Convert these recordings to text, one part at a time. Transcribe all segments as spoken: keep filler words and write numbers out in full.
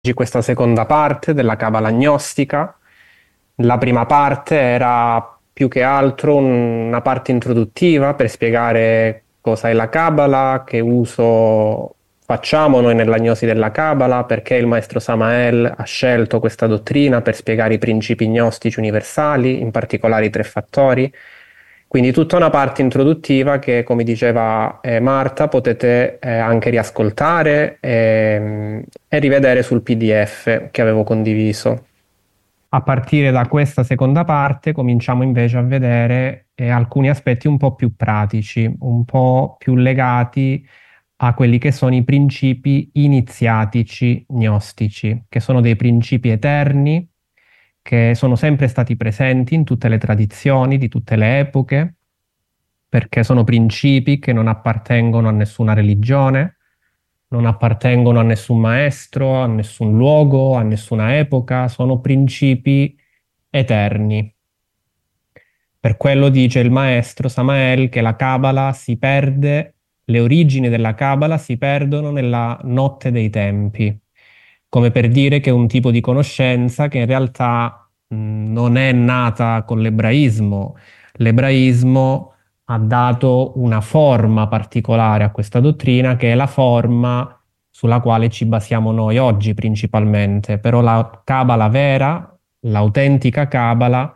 questa seconda parte della Cabala gnostica. La prima parte era più che altro un- una parte introduttiva per spiegare cosa è la Cabala, che uso facciamo noi nella gnosi della Cabala, perché il maestro Samael ha scelto questa dottrina per spiegare i principi gnostici universali, in particolare i tre fattori. Quindi tutta una parte introduttiva che, come diceva eh, Marta, potete eh, anche riascoltare e, e rivedere sul P D F che avevo condiviso. A partire da questa seconda parte cominciamo invece a vedere eh, alcuni aspetti un po' più pratici, un po' più legati a quelli che sono i principi iniziatici gnostici, che sono dei principi eterni, che sono sempre stati presenti in tutte le tradizioni di tutte le epoche, perché sono principi che non appartengono a nessuna religione, non appartengono a nessun maestro, a nessun luogo, a nessuna epoca, sono principi eterni. Per quello dice il maestro Samael che la Cabala si perde, le origini della Cabala si perdono nella notte dei tempi, come per dire che è un tipo di conoscenza che in realtà mh, non è nata con l'ebraismo. L'ebraismo ha dato una forma particolare a questa dottrina, che è la forma sulla quale ci basiamo noi oggi principalmente, però la Cabala vera, l'autentica Cabala,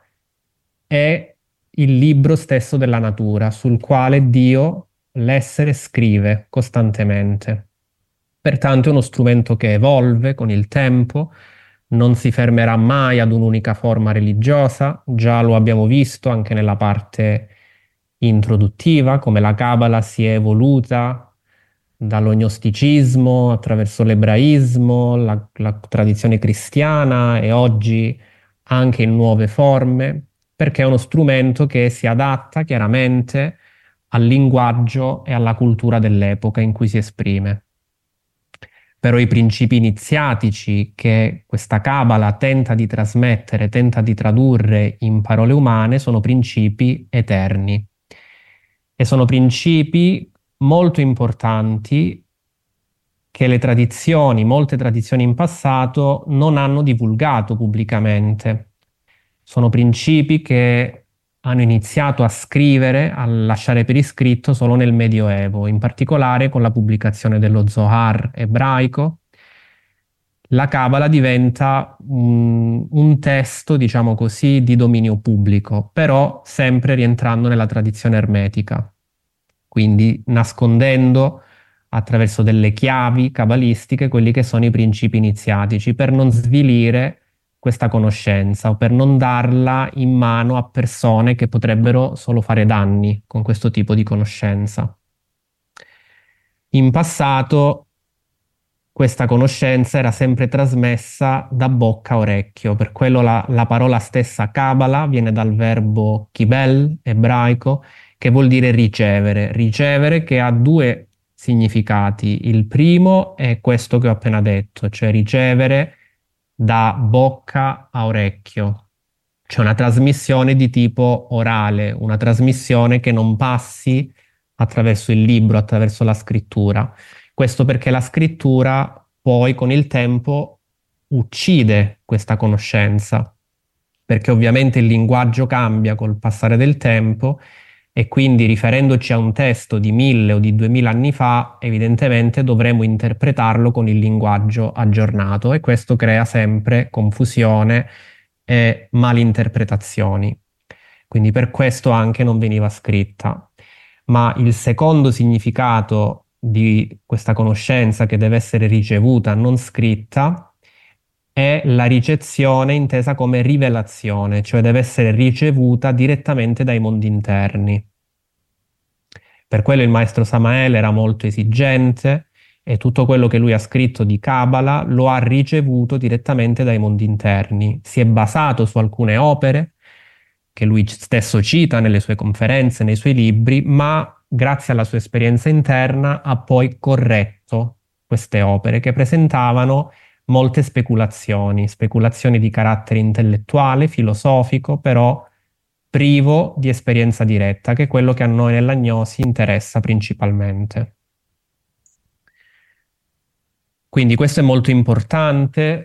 è il libro stesso della natura, sul quale Dio, l'essere, scrive costantemente. Pertanto è uno strumento che evolve con il tempo, non si fermerà mai ad un'unica forma religiosa, già lo abbiamo visto anche nella parte introduttiva, come la Cabala si è evoluta dallo gnosticismo attraverso l'ebraismo, la, la tradizione cristiana e oggi anche in nuove forme, perché è uno strumento che si adatta chiaramente al linguaggio e alla cultura dell'epoca in cui si esprime. Però i principi iniziatici che questa Cabala tenta di trasmettere, tenta di tradurre in parole umane, sono principi eterni. E sono principi molto importanti che le tradizioni, molte tradizioni in passato, non hanno divulgato pubblicamente. Sono principi che hanno iniziato a scrivere, a lasciare per iscritto solo nel Medioevo, in particolare con la pubblicazione dello Zohar ebraico. La Cabala diventa un, un testo, diciamo così, di dominio pubblico, però sempre rientrando nella tradizione ermetica, quindi nascondendo attraverso delle chiavi cabalistiche quelli che sono i principi iniziatici, per non svilire questa conoscenza o per non darla in mano a persone che potrebbero solo fare danni con questo tipo di conoscenza. In passato questa conoscenza era sempre trasmessa da bocca a orecchio, per quello la, la parola stessa Kabbalah viene dal verbo kibel ebraico, che vuol dire ricevere, ricevere che ha due significati. Il primo è questo che ho appena detto, cioè ricevere da bocca a orecchio. C'è una trasmissione di tipo orale, una trasmissione che non passi attraverso il libro, attraverso la scrittura. Questo perché la scrittura poi con il tempo uccide questa conoscenza, perché ovviamente il linguaggio cambia col passare del tempo e quindi riferendoci a un testo di mille o di duemila anni fa, evidentemente dovremo interpretarlo con il linguaggio aggiornato e questo crea sempre confusione e malinterpretazioni. Quindi per questo anche non veniva scritta. Ma il secondo significato di questa conoscenza che deve essere ricevuta, non scritta, è la ricezione intesa come rivelazione, cioè deve essere ricevuta direttamente dai mondi interni. Per quello il maestro Samael era molto esigente e tutto quello che lui ha scritto di Kabbalah lo ha ricevuto direttamente dai mondi interni. Si è basato su alcune opere che lui stesso cita nelle sue conferenze, nei suoi libri, ma grazie alla sua esperienza interna ha poi corretto queste opere che presentavano molte speculazioni, speculazioni di carattere intellettuale, filosofico, però privo di esperienza diretta, che è quello che a noi nell'agnosi interessa principalmente. Quindi questo è molto importante